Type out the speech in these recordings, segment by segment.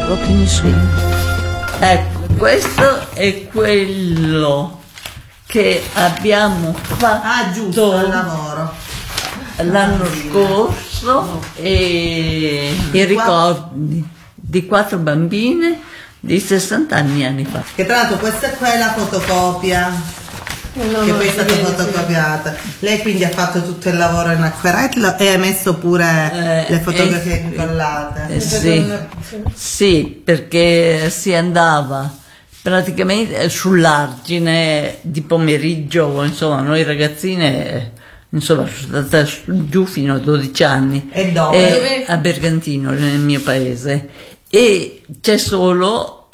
proprio nessuno. Ecco, questo è quello che abbiamo fatto giusto, al lavoro l'anno scorso, e i ricordi di 4 bambine di 60 anni fa. Che tra l'altro questa qua è la fotocopia che poi è stata fotocopiata. Lei quindi ha fatto tutto il lavoro in acquerello e ha messo pure le fotografie incollate. Sì, perché si andava praticamente sull'argine di pomeriggio, insomma, noi ragazzine, insomma, sono stata giù fino a 12 anni. E dove? A Bergantino, nel mio paese. E c'è solo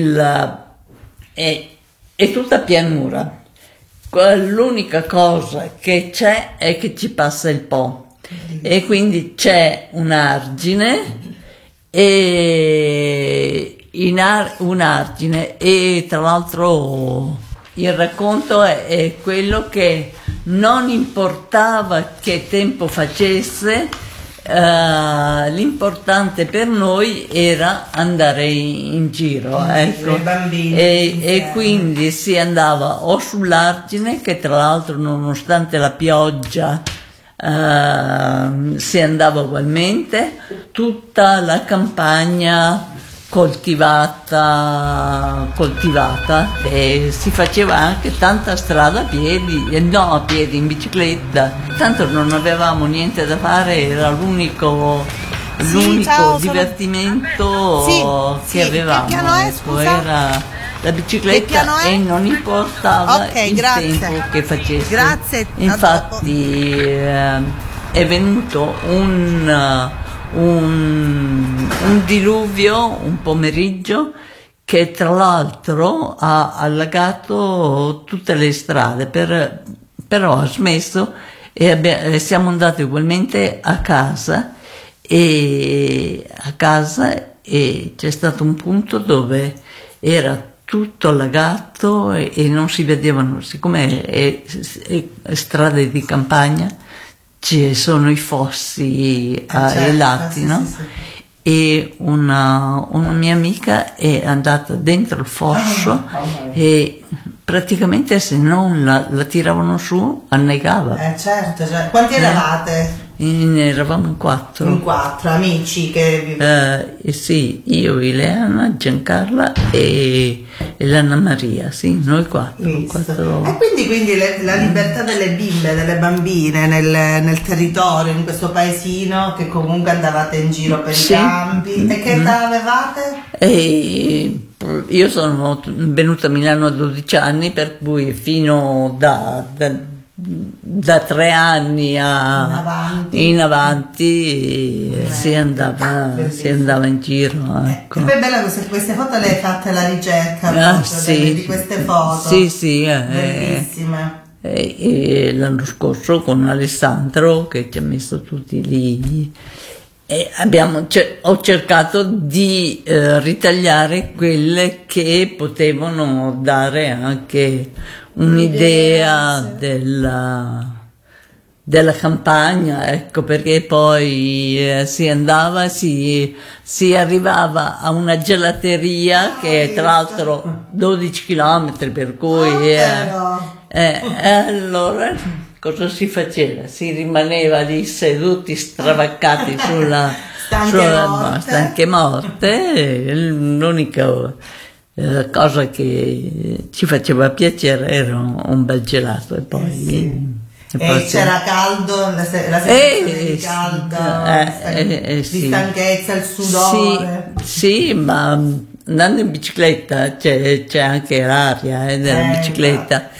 è tutta pianura. L'unica cosa che c'è è che ci passa il Po, e quindi c'è un argine e tra l'altro il racconto è quello che non importava che tempo facesse. L'importante per noi era andare in giro, ecco. E quindi si andava o sull'argine, che tra l'altro nonostante la pioggia si andava ugualmente, tutta la campagna coltivata, e si faceva anche tanta strada a piedi, in bicicletta, tanto non avevamo niente da fare, era l'unico divertimento che avevamo, ecco, era la bicicletta e non importava il tempo che facesse. Grazie. Infatti è venuto un diluvio un pomeriggio che tra l'altro ha allagato tutte le strade, però ha smesso e siamo andati ugualmente a casa e c'è stato un punto dove era tutto allagato e non si vedevano, siccome è strade di campagna, ci sono i fossi ai lati, no? Sì. E una mia amica è andata dentro il fosso e praticamente se non la tiravano su annegava. Certo. Quanti eravate? Eravamo in 4. In 4 amici che sì, io, Ileana, Giancarla e l'Anna Maria, sì, noi 4. E quindi la libertà delle bimbe, delle bambine nel territorio, in questo paesino, che comunque andavate in giro per i campi. E che età avevate? Io sono venuta a Milano a 12 anni, per cui fino da 3 anni in avanti si andava in giro, ecco. È bella queste foto, le hai fatte la ricerca di queste foto. Sì, bellissime. E l'anno scorso con Alessandro, che ci ha messo tutti lì, ho cercato di ritagliare quelle che potevano dare anche un'idea della campagna, ecco, perché poi si arrivava a una gelateria che tra l'altro 12 chilometri, per cui allora cosa si faceva? Si rimaneva lì seduti stravaccati sulla stanche morte. L'unica cosa che ci faceva piacere era un bel gelato, e poi c'era caldo, la sensazione di caldo, di stanchezza, il sudore. Sì, ma andando in bicicletta c'è anche l'aria della bicicletta,